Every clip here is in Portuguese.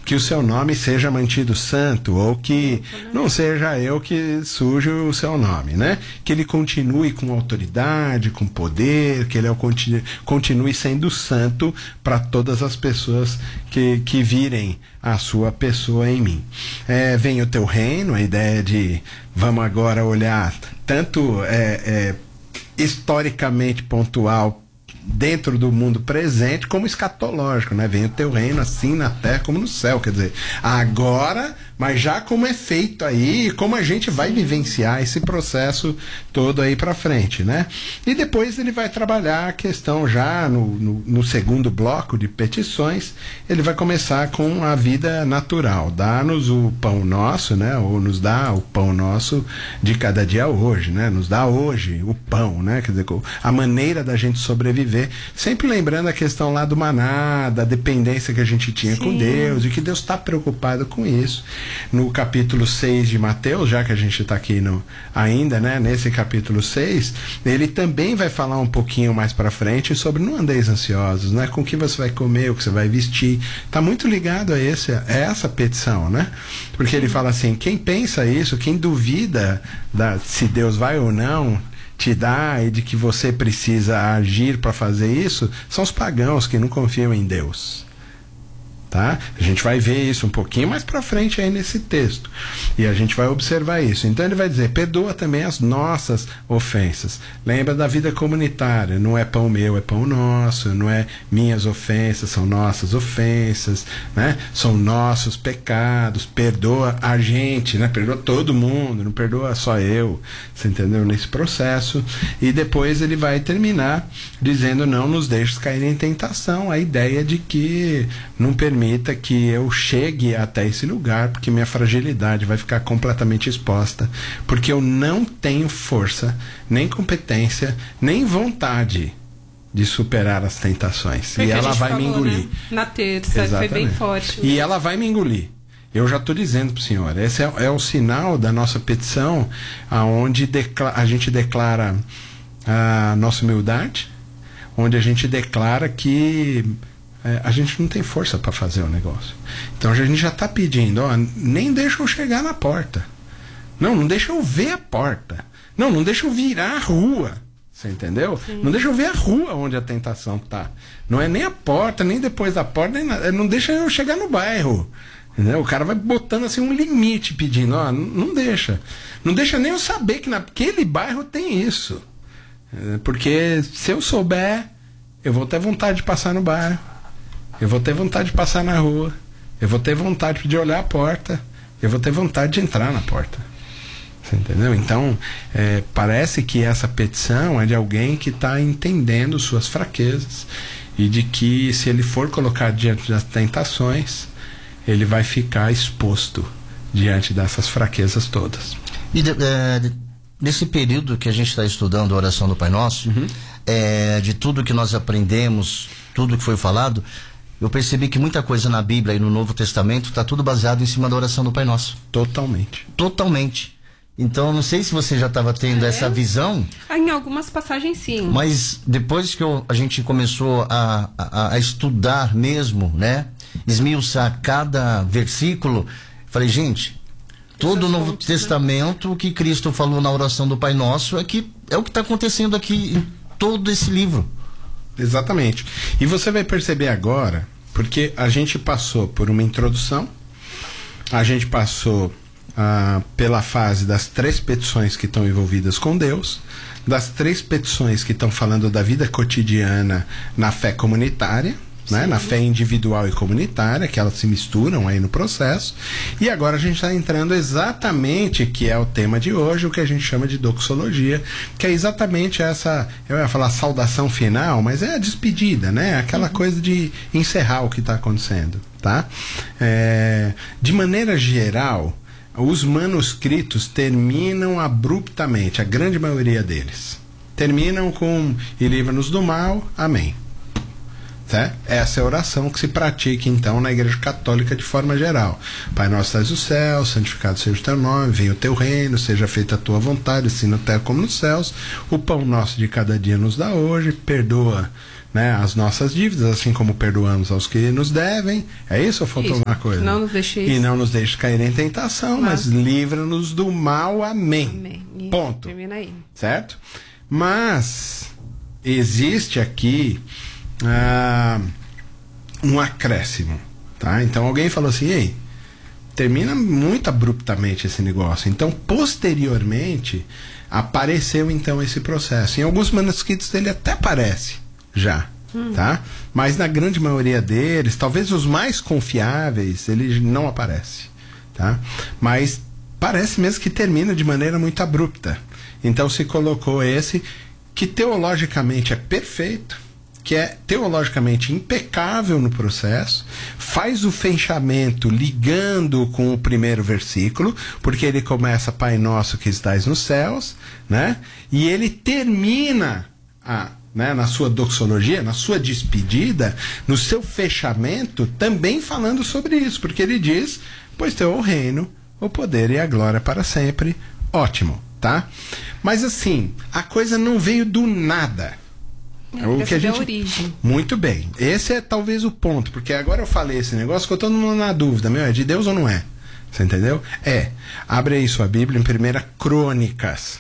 que o seu nome seja mantido santo, ou que não seja eu que suje o seu nome, né? Que ele continue com autoridade, com poder, que ele continue sendo santo para todas as pessoas que virem a sua pessoa em mim. Vem o teu reino, a ideia de vamos agora olhar tanto historicamente pontual dentro do mundo presente como escatológico, né? Vem o teu reino assim na terra como no céu, quer dizer, agora, mas já como é feito aí, como a gente vai vivenciar esse processo todo aí pra frente, né? E depois ele vai trabalhar a questão já no segundo bloco de petições, ele vai começar com a vida natural, dá-nos o pão nosso, né? Ou nos dá o pão nosso de cada dia hoje, né? Nos dá hoje o pão, né? Quer dizer, a maneira da gente sobreviver, sempre lembrando a questão lá do maná, da dependência que a gente tinha com Deus, e que Deus está preocupado com isso. No capítulo 6 de Mateus, já que a gente está aqui ainda, né, nesse capítulo 6, ele também vai falar um pouquinho mais para frente sobre não andeis ansiosos, né, com o que você vai comer, o que você vai vestir. Está muito ligado a essa petição, né? Porque ele fala assim, quem pensa isso, quem duvida se Deus vai ou não te dá e de que você precisa agir para fazer isso, são os pagãos que não confiam em Deus. Tá? A gente vai ver isso um pouquinho mais para frente aí nesse texto. E a gente vai observar isso. Então ele vai dizer, perdoa também as nossas ofensas. Lembra da vida comunitária. Não é pão meu, é pão nosso. Não é minhas ofensas, são nossas ofensas, né? São nossos pecados. Perdoa a gente, né? Perdoa todo mundo, não perdoa só eu. Você entendeu? Nesse processo. E depois ele vai terminar dizendo, não nos deixes cair em tentação. A ideia de que não permita que eu chegue até esse lugar, porque minha fragilidade vai ficar completamente exposta, porque eu não tenho força, nem competência, nem vontade de superar as tentações. E ela vai me engolir. Né? Na terça, exatamente. Foi bem forte. E ela vai me engolir. Eu já estou dizendo para o senhor, esse é o sinal da nossa petição, onde a gente declara a nossa humildade, onde a gente declara que a gente não tem força para fazer o negócio. Então a gente já está pedindo, nem deixa eu chegar na porta. Não deixa eu ver a porta. Não deixa eu virar a rua. Você entendeu? Sim. Não deixa eu ver a rua onde a tentação está. Não é nem a porta, nem depois da porta, nem nada. Não deixa eu chegar no bairro. Entendeu? O cara vai botando assim um limite, pedindo, não deixa. Não deixa nem eu saber que naquele bairro tem isso. Porque se eu souber, eu vou ter vontade de passar no bairro. Eu vou ter vontade de passar na rua. Eu vou ter vontade de olhar a porta. Eu vou ter vontade de entrar na porta. Você entendeu? Então, parece que essa petição é de alguém que está entendendo suas fraquezas e de que, se ele for colocar diante das tentações, ele vai ficar exposto diante dessas fraquezas todas. E nesse período que a gente está estudando a oração do Pai Nosso, de tudo que nós aprendemos, tudo que foi falado, eu percebi que muita coisa na Bíblia e no Novo Testamento está tudo baseado em cima da oração do Pai Nosso. Totalmente. Então, não sei se você já estava tendo essa visão. Em algumas passagens, sim. Mas depois que a gente começou a estudar mesmo, né? Esmiuçar cada versículo, falei, gente, todo o Novo Testamento, o que Cristo falou na oração do Pai Nosso, é o que está acontecendo aqui em todo esse livro. Exatamente. E você vai perceber agora, porque a gente passou por uma introdução, a gente passou pela fase das 3 petições que estão envolvidas com Deus, das 3 petições que estão falando da vida cotidiana na fé comunitária, né? Na fé individual e comunitária, que elas se misturam aí no processo. E agora a gente está entrando exatamente, que é o tema de hoje, o que a gente chama de doxologia, que é exatamente essa, eu ia falar saudação final, mas é a despedida, né? Aquela coisa de encerrar o que está acontecendo, tá? De maneira geral, os manuscritos terminam abruptamente, a grande maioria deles terminam com e livra-nos do mal, amém. Essa é a oração que se pratica então na Igreja Católica de forma geral. Pai nosso que estás no céu, santificado seja o teu nome, venha o teu reino, seja feita a tua vontade, assim na terra como nos céus. O pão nosso de cada dia nos dá hoje, perdoa né, as nossas dívidas, assim como perdoamos aos que nos devem. É isso ou faltou alguma coisa? Não nos deixeis. E não nos deixe cair em tentação, mas livra-nos do mal. Amém. Amém. Ponto. Termina aí. Certo? Mas existe aqui um acréscimo, tá? Então alguém falou assim, ei, termina muito abruptamente esse negócio. Então, posteriormente, apareceu então esse processo. Em alguns manuscritos ele até aparece já, tá? Mas na grande maioria deles, talvez os mais confiáveis, ele não aparece, tá? Mas parece mesmo que termina de maneira muito abrupta. Então se colocou esse, que teologicamente é perfeito, que é teologicamente impecável no processo, faz o fechamento ligando com o primeiro versículo, porque ele começa Pai Nosso que estais nos céus, né? E ele termina na sua doxologia, na sua despedida, no seu fechamento, também falando sobre isso, porque ele diz, pois teu é o reino, o poder e a glória para sempre. Ótimo, tá? Mas assim, a coisa não veio do nada. O que a gente... origem. Muito bem. Esse é talvez o ponto, porque agora eu falei esse negócio que eu tô na dúvida, é de Deus ou não é? Você entendeu? Abre aí sua Bíblia em 1 Crônicas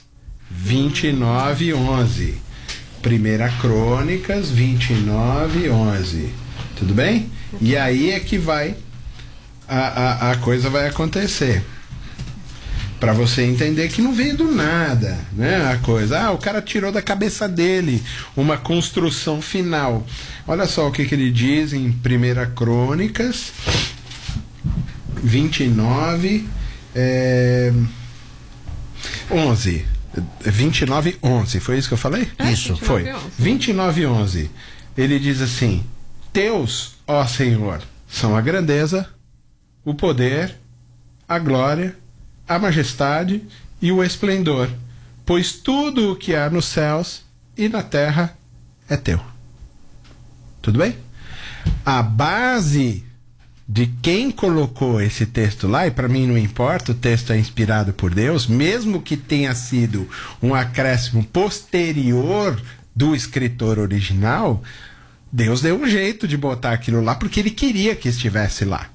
29:11. 1 Crônicas 29:11. Tudo bem? E aí é que vai a coisa vai acontecer. Para você entender que não veio do nada, né? A coisa, o cara tirou da cabeça dele uma construção final. Olha só o que ele diz em 1 Crônicas 29, 11. 29:11, foi isso que eu falei? Isso. Foi. 29:11. Ele diz assim: Teus, ó Senhor, são a grandeza, o poder, a glória, a majestade e o esplendor, pois tudo o que há nos céus e na terra é teu. Tudo bem? A base de quem colocou esse texto lá, e para mim não importa, o texto é inspirado por Deus, mesmo que tenha sido um acréscimo posterior do escritor original, Deus deu um jeito de botar aquilo lá porque ele queria que estivesse lá.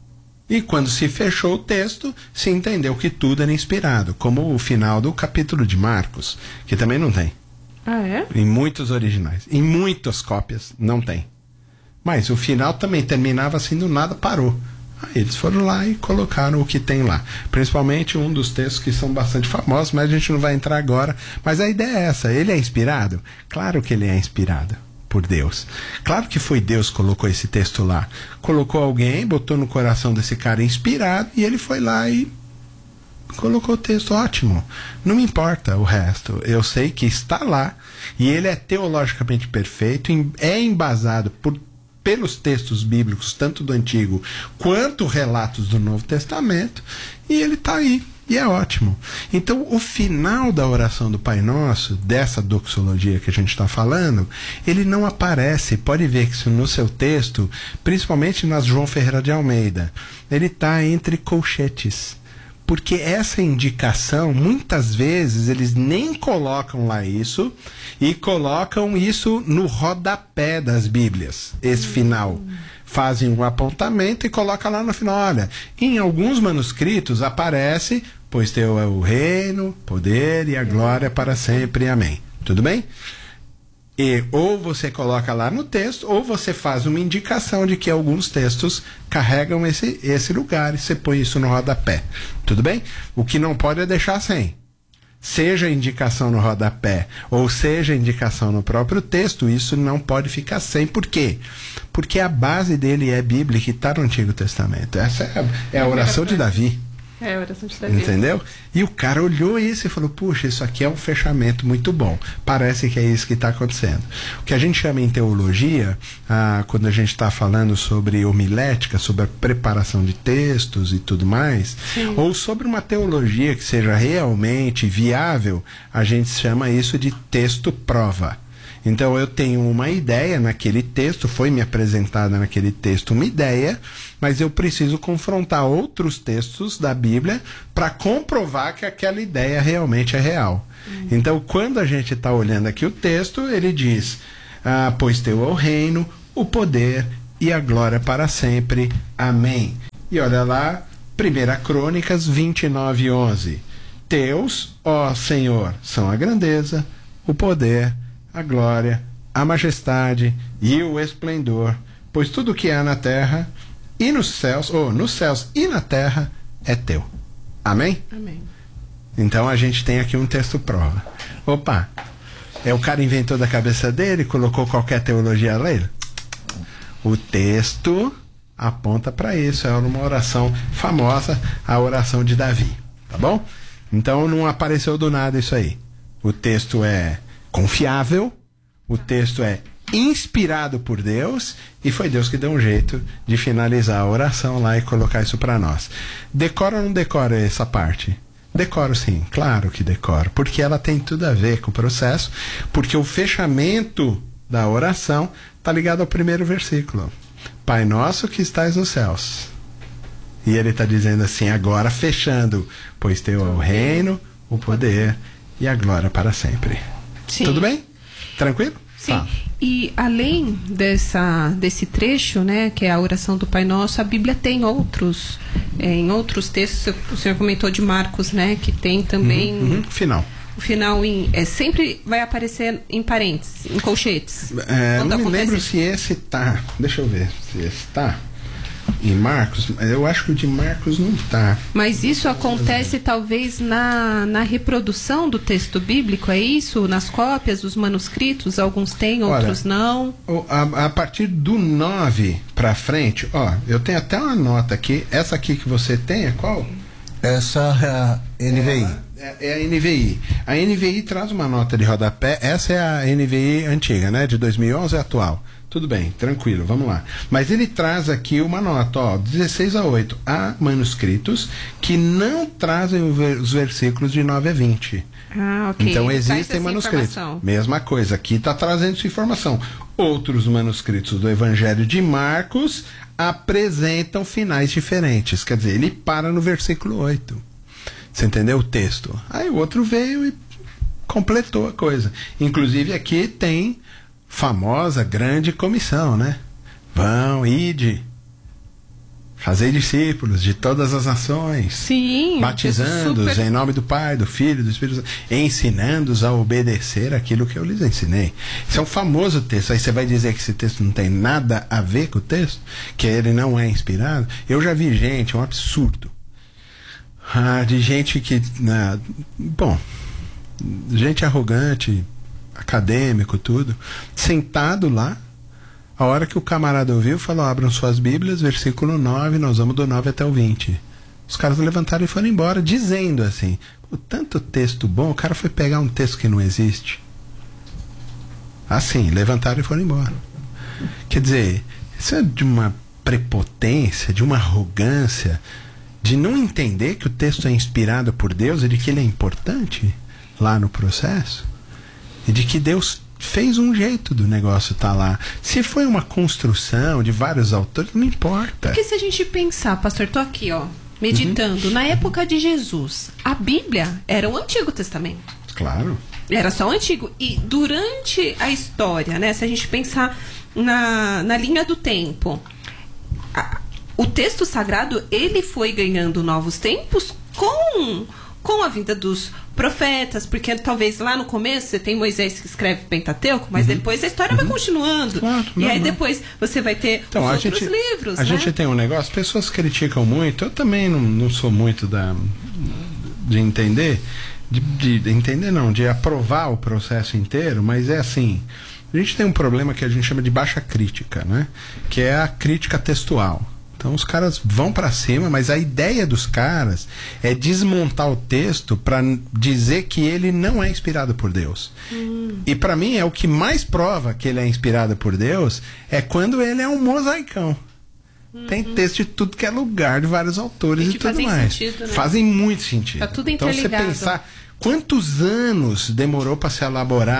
E quando se fechou o texto, se entendeu que tudo era inspirado, como o final do capítulo de Marcos, que também não tem. Ah, é? Em muitos originais. Em muitas cópias, não tem. Mas o final também terminava assim, do nada parou. Aí eles foram lá e colocaram o que tem lá. Principalmente um dos textos que são bastante famosos, mas a gente não vai entrar agora. Mas a ideia é essa, ele é inspirado? Claro que ele é inspirado por Deus. Claro que foi Deus que colocou esse texto lá. Colocou alguém, botou no coração desse cara inspirado, e ele foi lá e colocou o texto. Ótimo. Não me importa o resto. Eu sei que está lá, e ele é teologicamente perfeito, é embasado pelos textos bíblicos, tanto do Antigo quanto relatos do Novo Testamento, e ele está aí. E é ótimo. Então, o final da oração do Pai Nosso, dessa doxologia que a gente está falando, ele não aparece. Pode ver que no seu texto, principalmente nas João Ferreira de Almeida, ele está entre colchetes. Porque essa indicação, muitas vezes, eles nem colocam lá isso, e colocam isso no rodapé das Bíblias, esse final. Fazem um apontamento e colocam lá no final. Olha, em alguns manuscritos aparece, pois teu é o reino, poder e a glória para sempre. Amém. Tudo bem? E ou você coloca lá no texto, ou você faz uma indicação de que alguns textos carregam esse lugar, e você põe isso no rodapé. Tudo bem? O que não pode é deixar sem. Seja indicação no rodapé, ou seja indicação no próprio texto, isso não pode ficar sem. Por quê? Porque a base dele é bíblica e está no Antigo Testamento. Essa é a oração de Davi. É, a oração de Davi. Entendeu? E o cara olhou isso e falou, puxa, isso aqui é um fechamento muito bom. Parece que é isso que está acontecendo. O que a gente chama em teologia, quando a gente está falando sobre homilética, sobre a preparação de textos e tudo mais, sim, ou sobre uma teologia que seja realmente viável, a gente chama isso de texto-prova. Então eu tenho uma ideia naquele texto, foi me apresentada naquele texto uma ideia, mas eu preciso confrontar outros textos da Bíblia para comprovar que aquela ideia realmente é real. Então quando a gente está olhando aqui o texto, ele diz, pois teu é o reino, o poder e a glória para sempre. Amém. E olha lá, 1 Crônicas 29:11. Teus, ó Senhor, são a grandeza, o poder, a glória, a majestade e o esplendor, pois tudo que há na terra e nos céus e na terra é teu. Amém? Amém. Então a gente tem aqui um texto prova. Opa, o cara inventou da cabeça dele, colocou qualquer teologia nele? O texto aponta para isso, é uma oração famosa, a oração de Davi, tá bom? Então não apareceu do nada isso aí. O texto é confiável, o texto é inspirado por Deus, e foi Deus que deu um jeito de finalizar a oração lá e colocar isso para nós. Decora ou não decora essa parte? Decoro sim, claro que decoro, porque ela tem tudo a ver com o processo, porque o fechamento da oração está ligado ao primeiro versículo. Pai nosso que estais nos céus. E ele está dizendo assim, agora fechando, pois teu é o reino, o poder e a glória para sempre. Sim. Tudo bem? Tranquilo? Sim. Tá. E além desse trecho, né, que é a oração do Pai Nosso, a Bíblia tem outros, em outros textos. O senhor comentou de Marcos, né, que tem também Final. o final sempre vai aparecer em parênteses, em colchetes. Não me lembro se esse tá. Deixa eu ver se esse tá em Marcos. Eu acho que o de Marcos não tá. Mas isso acontece talvez na reprodução do texto bíblico, é isso? Nas cópias, dos manuscritos, alguns têm, outros não. A partir do 9 pra frente, ó, eu tenho até uma nota aqui. Essa aqui que você tem é qual? Essa é a NVI. É a NVI. A NVI traz uma nota de rodapé. Essa é a NVI antiga, né? De 2011 é atual. Tudo bem, tranquilo, vamos lá. Mas ele traz aqui uma nota, ó, 16:8. Há manuscritos que não trazem os versículos de 9 a 20. Ah, ok. Então Ele traz existem essa manuscritos. informação. Mesma coisa, aqui está trazendo essa informação. Outros manuscritos do Evangelho de Marcos apresentam finais diferentes. Quer dizer, ele para no versículo 8. Você entendeu o texto? Aí o outro veio e completou a coisa. Inclusive aqui tem famosa grande comissão, né? Vão, ide, fazei discípulos de todas as nações. Sim. Batizando-os em nome do Pai, do Filho e do Espírito Santo, ensinando-os a obedecer aquilo que eu lhes ensinei. Isso é um famoso texto. Aí você vai dizer que esse texto não tem nada a ver com o texto? Que ele não é inspirado? Eu já vi gente, é um absurdo. De gente que... gente arrogante, acadêmico, tudo, sentado lá, a hora que o camarada ouviu, falou, abram suas Bíblias, versículo 9, nós vamos do 9 até o 20. Os caras levantaram e foram embora, dizendo assim, o tanto texto bom, o cara foi pegar um texto que não existe. Assim, levantaram e foram embora. Quer dizer, isso é de uma prepotência, de uma arrogância, de não entender que o texto é inspirado por Deus e de que ele é importante lá no processo. E de que Deus fez um jeito do negócio estar lá. Se foi uma construção de vários autores, não importa. Porque se a gente pensar, pastor, tô aqui, ó, meditando, na época de Jesus, a Bíblia era o Antigo Testamento. Claro. Era só o Antigo. E durante a história, né, se a gente pensar na linha do tempo, o texto sagrado, ele foi ganhando novos tempos com a vinda dos profetas, porque talvez lá no começo você tem Moisés que escreve Pentateuco, mas depois a história vai continuando. Claro, e aí depois você vai ter os outros livros. A né? gente tem um negócio, pessoas criticam muito, eu também não sou muito de entender, de aprovar o processo inteiro, mas é assim, a gente tem um problema que a gente chama de baixa crítica, né? Que é a crítica textual. Então os caras vão para cima, mas a ideia dos caras é desmontar o texto para dizer que ele não é inspirado por Deus. E para mim é o que mais prova que ele é inspirado por Deus é quando ele é um mosaicão. Tem texto de tudo que é lugar, de vários autores e tudo mais. Sentido, né? Fazem muito sentido. Tá tudo então interligado. você pensar quantos anos demorou para se elaborar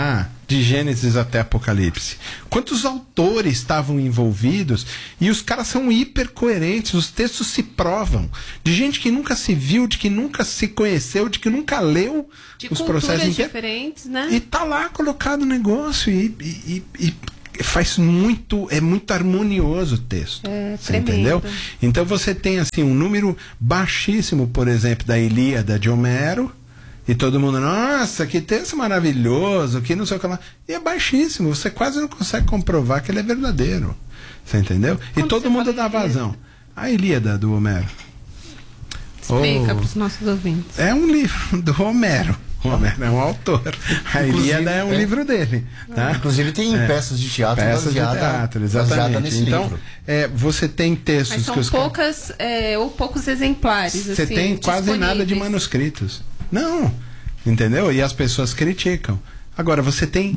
de Gênesis até Apocalipse. Quantos autores estavam envolvidos, e os caras são hiper coerentes, os textos se provam, de gente que nunca se viu, de que nunca se conheceu, de que nunca leu De os culturas processos diferentes, né? e tá lá colocado o negócio e faz muito, é muito harmonioso o texto. Você tremendo. entendeu? Então você tem assim um número baixíssimo, por exemplo, da Ilíada de Homero, e todo mundo, nossa, que texto maravilhoso, que não sei o que lá. E é baixíssimo, você quase não consegue comprovar que ele é verdadeiro. Você entendeu? E todo mundo dá vazão. A Ilíada do Homero. Explica para os nossos ouvintes. É um livro do Homero. O Homero é um autor. A Ilíada é um livro dele. Tá? Inclusive tem peças de teatro Peças de teatro, exatamente. nesse Então, livro. você tem textos Mas são que os poucas, ou poucos exemplares. Você assim, tem quase nada de disponíveis. manuscritos. Não. Entendeu? E as pessoas criticam. Agora, você tem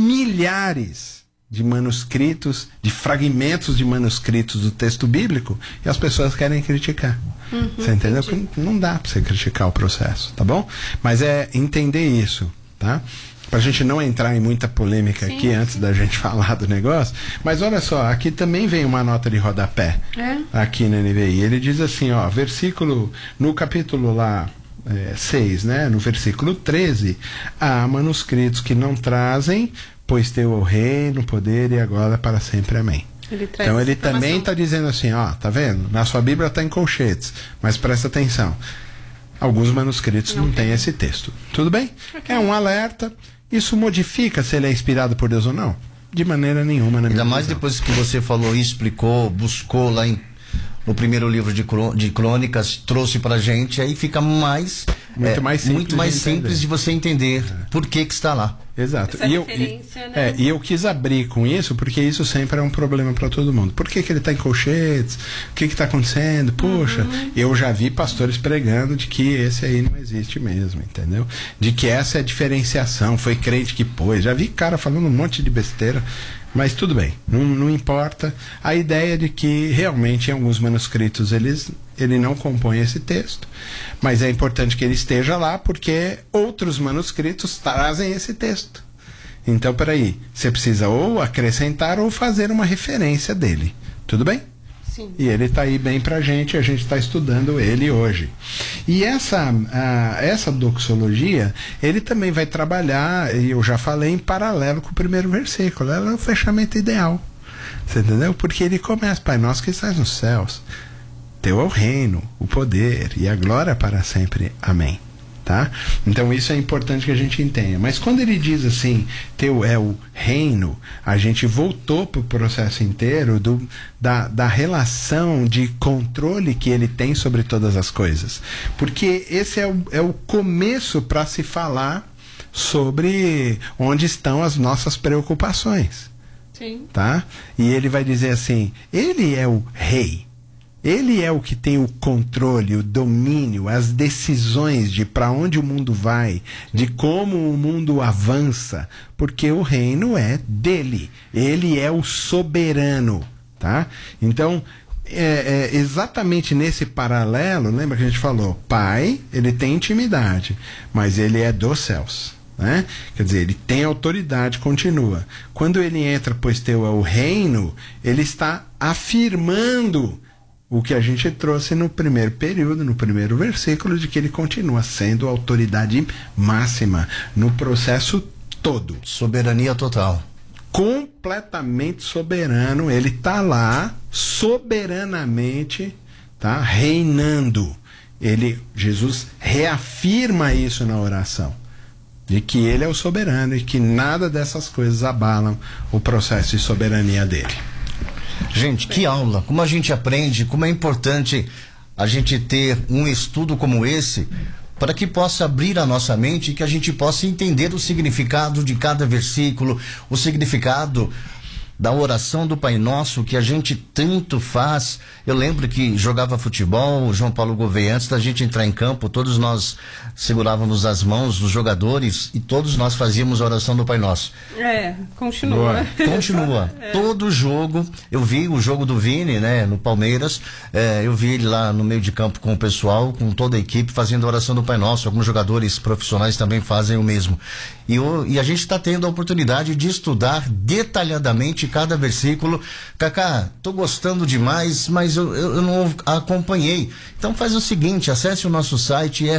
milhares de manuscritos, de fragmentos de manuscritos do texto bíblico, e as pessoas querem criticar. Você entendeu? entendi. Porque não dá para você criticar o processo, tá bom? Mas é entender isso, tá? Pra gente não entrar em muita polêmica Sim, aqui antes da gente falar do negócio. Mas olha só, aqui também vem uma nota de rodapé. Aqui na NVI. Ele diz assim, ó, versículo, no capítulo lá 6, né? No versículo 13, há manuscritos que não trazem, pois teu é o reino, poder e a glória para sempre. Amém. Então ele também está dizendo assim, ó, tá vendo? Na sua Bíblia está em colchetes, mas presta atenção. Alguns manuscritos não têm esse texto. Tudo bem? É um alerta. Isso modifica se ele é inspirado por Deus ou não? De maneira nenhuma, na minha Ainda mais visão. depois que você falou e explicou, buscou lá no primeiro livro de crônicas, trouxe pra gente, aí fica mais Muito mais simples muito mais de simples entender. de você entender por que está lá. Exato. Essa referência, né? E eu quis abrir com isso, porque isso sempre é um problema para todo mundo. Por que ele está em colchetes? O que está acontecendo? Poxa, eu já vi pastores pregando de que esse aí não existe mesmo, entendeu? De que essa é a diferenciação, foi crente que pôs. Já vi cara falando um monte de besteira, mas tudo bem, não importa. A ideia de que realmente em alguns manuscritos ele não compõe esse texto, mas é importante que ele esteja lá porque outros manuscritos trazem esse texto. Então, peraí, você precisa ou acrescentar ou fazer uma referência dele. Tudo bem? Sim. E ele está aí bem pra gente, a gente está estudando ele hoje. E essa doxologia, ele também vai trabalhar, e eu já falei, em paralelo com o primeiro versículo. Ela é o fechamento ideal. Você entendeu? Porque ele começa, Pai nosso que estás nos céus, teu é o reino, o poder e a glória para sempre. Amém. Tá? Então isso é importante que a gente entenda. Mas quando ele diz assim, teu é o reino, a gente voltou para o processo inteiro da relação de controle que ele tem sobre todas as coisas. Porque esse é o começo para se falar sobre onde estão as nossas preocupações. Sim. Tá? E ele vai dizer assim, ele é o rei. Ele é o que tem o controle, o domínio, as decisões de para onde o mundo vai, de como o mundo avança, porque o reino é dele. Ele é o soberano, tá? Então, exatamente nesse paralelo, lembra que a gente falou, Pai, ele tem intimidade, mas ele é dos céus. Né? Quer dizer, ele tem autoridade, continua. Quando ele entra, pois teu é o reino, ele está afirmando o que a gente trouxe no primeiro período, no primeiro versículo, de que ele continua sendo a autoridade máxima no processo todo. Soberania total. Completamente soberano, ele está lá soberanamente, tá? Reinando. Jesus reafirma isso na oração, de que ele é o soberano e que nada dessas coisas abalam o processo de soberania dele. Gente, que aula! Como a gente aprende, como é importante a gente ter um estudo como esse, para que possa abrir a nossa mente e que a gente possa entender o significado de cada versículo, o significado da oração do Pai Nosso, que a gente tanto faz. Eu lembro que jogava futebol, o João Paulo Gouveia, antes da gente entrar em campo, todos nós segurávamos as mãos dos jogadores e todos nós fazíamos a oração do Pai Nosso. Continua. Continua. Todo jogo, eu vi o jogo do Vini, né, no Palmeiras, eu vi ele lá no meio de campo com o pessoal, com toda a equipe, fazendo a oração do Pai Nosso. Alguns jogadores profissionais também fazem o mesmo. E a gente está tendo a oportunidade de estudar detalhadamente cada versículo. Cacá, tô gostando demais, mas eu não acompanhei. Então faz o seguinte, acesse o nosso site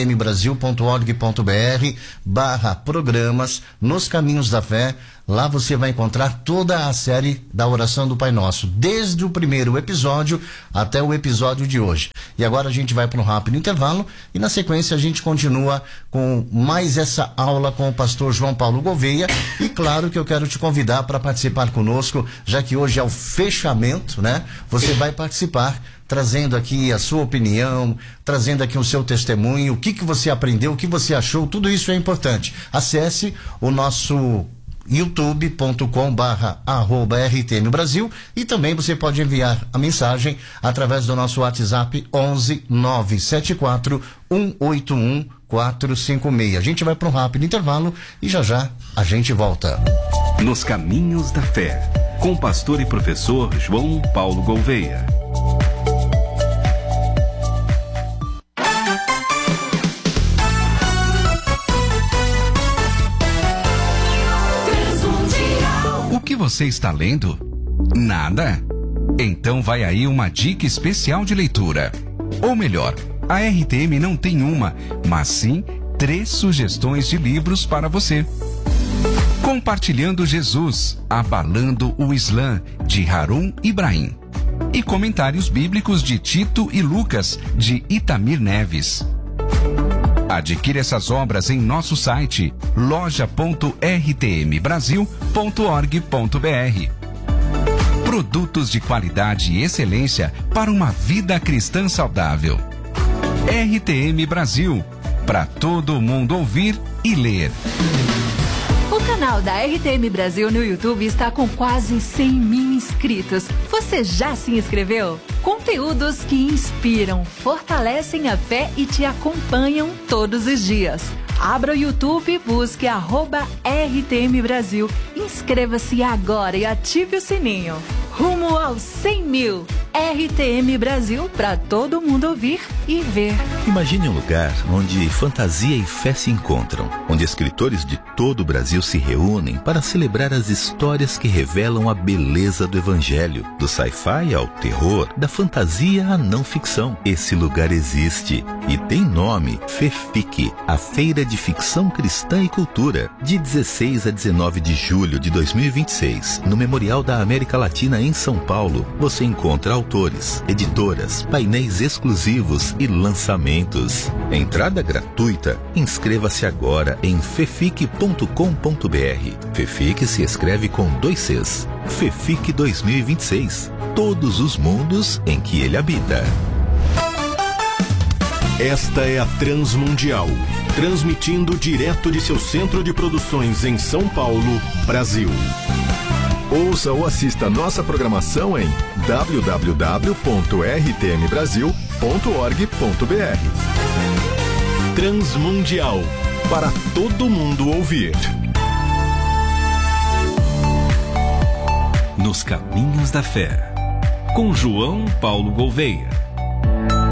rtmbrasil.org.br/programas Nos Caminhos da Fé. Lá você vai encontrar toda a série da oração do Pai Nosso, desde o primeiro episódio até o episódio de hoje. E agora a gente vai para um rápido intervalo e na sequência a gente continua com mais essa aula com o pastor João Paulo Gouveia. E claro que eu quero te convidar para participar conosco, já que hoje é o fechamento, né? Você vai participar, trazendo aqui a sua opinião, trazendo aqui o seu testemunho, o que você aprendeu, o que você achou, tudo isso é importante. Acesse o nosso youtube.com/RTM Brasil e também você pode enviar a mensagem através do nosso WhatsApp 11 974 181 456. A gente vai para um rápido intervalo e já a gente volta. Nos Caminhos da Fé, com o pastor e professor João Paulo Gouveia. O que você está lendo? Nada? Então vai aí uma dica especial de leitura. Ou melhor, a RTM não tem uma, mas sim 3 sugestões de livros para você. Compartilhando Jesus, Abalando o Islã, de Harun Ibrahim. E Comentários Bíblicos de Tito e Lucas, de Itamir Neves. Adquire essas obras em nosso site loja.rtmbrasil.org.br. Produtos de qualidade e excelência para uma vida cristã saudável. RTM Brasil, para todo mundo ouvir e ler. O canal da RTM Brasil no YouTube está com quase 100.000 inscritos. Você já se inscreveu? Conteúdos que inspiram, fortalecem a fé e te acompanham todos os dias. Abra o YouTube, busque @RTM Brasil. Inscreva-se agora e ative o sininho. Rumo aos 100.000. RTM Brasil, para todo mundo ouvir e ver. Imagine um lugar onde fantasia e fé se encontram, onde escritores de todo o Brasil se reúnem para celebrar as histórias que revelam a beleza do Evangelho, do sci-fi ao terror, da fantasia à não ficção. Esse lugar existe e tem nome: FEFIC, a Feira de Ficção Cristã e Cultura, de 16 a 19 de julho de 2026, no Memorial da América Latina em São Paulo. Você encontra autores, editoras, painéis exclusivos e lançamentos. Entrada gratuita. Inscreva-se agora em fefic.com.br. FEFIC se escreve com 2 Cs. FEFIC 2026. Todos os mundos em que ele habita. Esta é a Transmundial, transmitindo direto de seu centro de produções em São Paulo, Brasil. Ouça ou assista nossa programação em www.rtmbrasil.org.br. Transmundial, para todo mundo ouvir. Nos Caminhos da Fé, com João Paulo Gouveia.